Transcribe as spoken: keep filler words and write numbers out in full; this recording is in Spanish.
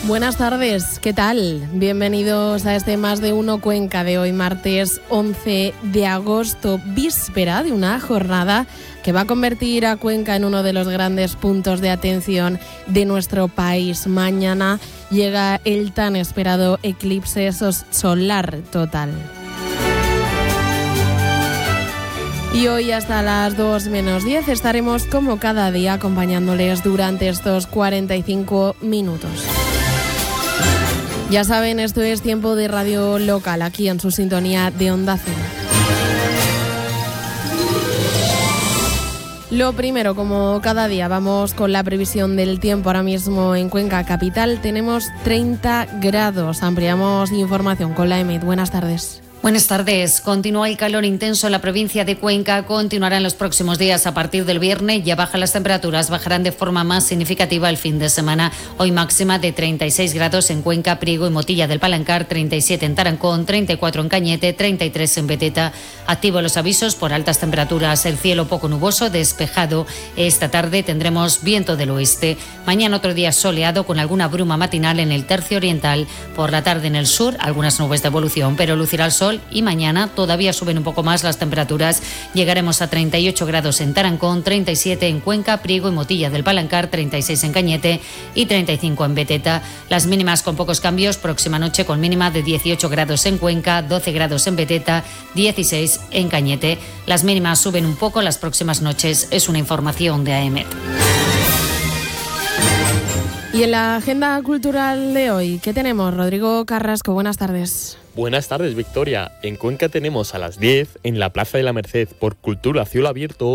Buenas tardes, ¿qué tal? Bienvenidos a este Más de Uno Cuenca de hoy, martes once de agosto, víspera de una jornada que va a convertir a Cuenca en uno de los grandes puntos de atención de nuestro país. Mañana llega el tan esperado eclipse solar total. Y hoy hasta las dos menos diez estaremos como cada día acompañándoles durante estos cuarenta y cinco minutos. Ya saben, esto es Tiempo de Radio Local, aquí en su sintonía de Onda Cero. Lo primero, como cada día, vamos con la previsión del tiempo. Ahora mismo en Cuenca Capital tenemos treinta grados. Ampliamos información con la E M E D. Buenas tardes. Buenas tardes. Continúa el calor intenso en la provincia de Cuenca. Continuará en los próximos días. A partir del viernes ya bajan las temperaturas. Bajarán de forma más significativa el fin de semana. Hoy máxima de treinta y seis grados en Cuenca, Priego y Motilla del Palancar, treinta y siete en Tarancón, treinta y cuatro en Cañete, treinta y tres en Beteta. Activo los avisos por altas temperaturas. El cielo poco nuboso, despejado. Esta tarde tendremos viento del oeste. Mañana otro día soleado con alguna bruma matinal en el tercio oriental. Por la tarde en el sur, algunas nubes de evolución, pero lucirá el sol. Y mañana todavía suben un poco más las temperaturas. Llegaremos a treinta y ocho grados en Tarancón, treinta y siete en Cuenca, Priego y Motilla del Palancar, treinta y seis en Cañete y treinta y cinco en Beteta. Las mínimas con pocos cambios. Próxima noche con mínima de dieciocho grados en Cuenca, doce grados en Beteta, dieciséis en Cañete. Las mínimas suben un poco las próximas noches. Es una información de A E M E D. Y en la agenda cultural de hoy, ¿qué tenemos? Rodrigo Carrasco, buenas tardes. Buenas tardes, Victoria. En Cuenca tenemos a las diez, en la Plaza de la Merced, por Cultura a Cielo Abierto,